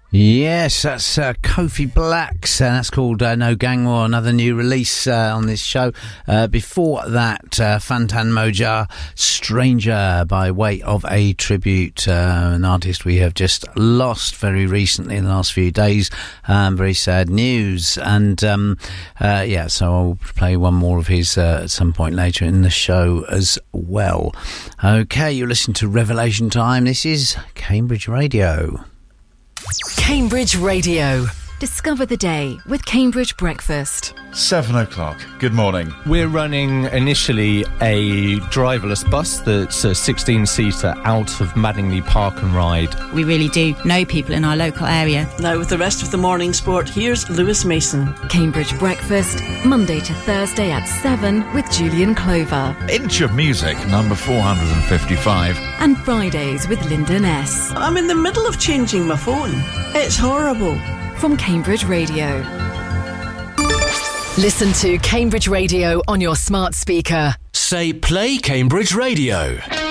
Yes, that's Kofi Black's. That's called No Gang War, another new release on this show. Before that, Fantan Mojah, Stranger, by way of a tribute. An artist we have just lost very recently in the last few days. Very sad news. And so I'll play one more of his at some point later in the show as well. Okay, you're listening to Revelation Time. This is Cambridge Radio. Cambridge Radio. Discover the day with Cambridge Breakfast. 7 o'clock. Good morning. We're running initially a driverless bus that's a 16-seater out of Madingley Park and Ride. We really do know people in our local area. Now with the rest of the morning sport, here's Lewis Mason. Cambridge Breakfast, Monday to Thursday at 7 with Julian Clover. Inch of Music, number 455. And Fridays with Lyndon S. I'm in the middle of changing my phone. It's horrible. From Cambridge Radio. Listen to Cambridge Radio on your smart speaker. Say play Cambridge Radio.